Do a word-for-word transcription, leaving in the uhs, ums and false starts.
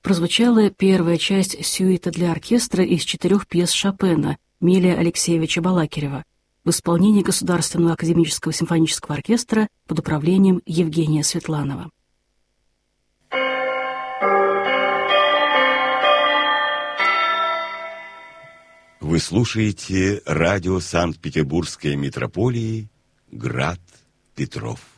прозвучала первая часть сюита для оркестра из четырех пьес Шопена Милия Алексеевича Балакирева в исполнении Государственного академического симфонического оркестра под управлением Евгения Светланова. Вы слушаете радио Санкт-Петербургской митрополии «Град Петров».